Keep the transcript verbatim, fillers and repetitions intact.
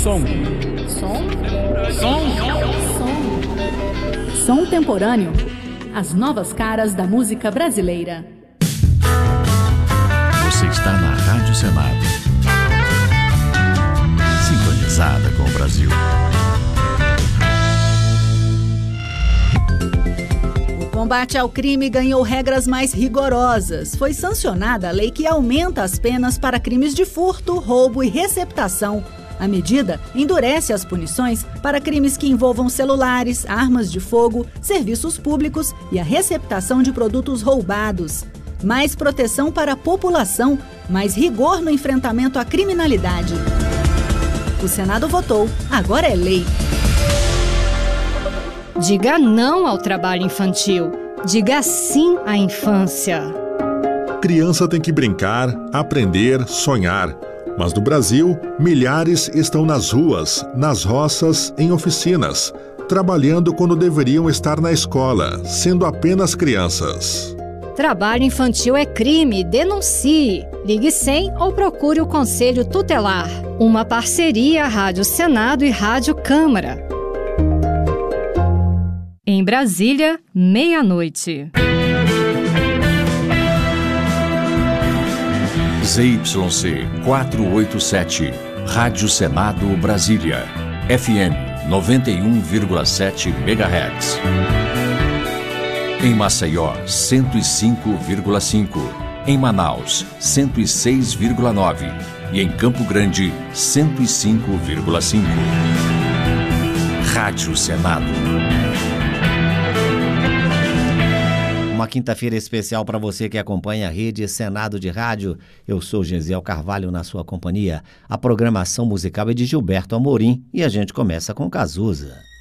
Som. Som? Som. Som. Som temporâneo. As novas caras da música brasileira. Você está na Rádio Senado. Sintonizada com o Brasil. O combate ao crime ganhou regras mais rigorosas. Foi sancionada a lei que aumenta as penas para crimes de furto, roubo e receptação. A medida endurece as punições para crimes que envolvam celulares, armas de fogo, serviços públicos e a receptação de produtos roubados. Mais proteção para a população, mais rigor no enfrentamento à criminalidade. O Senado votou, agora é lei. Diga não ao trabalho infantil. Diga sim à infância. Criança tem que brincar, aprender, sonhar. Mas no Brasil, milhares estão nas ruas, nas roças, em oficinas, trabalhando quando deveriam estar na escola, sendo apenas crianças. Trabalho infantil é crime, denuncie. Ligue cem ou procure o Conselho Tutelar. Uma parceria Rádio Senado e Rádio Câmara. Em Brasília, meia-noite. Z Y C quatrocentos e oitenta e sete, Rádio Senado Brasília, F M noventa e um vírgula sete megahertz. Em Maceió, cento e cinco vírgula cinco. Em Manaus, cento e seis vírgula nove. E em Campo Grande, cento e cinco vírgula cinco. Rádio Senado. Uma quinta-feira especial para você que acompanha a Rede Senado de Rádio. Eu sou Gesiel Carvalho na sua companhia. A programação musical é de Gilberto Amorim e a gente começa com Cazuza.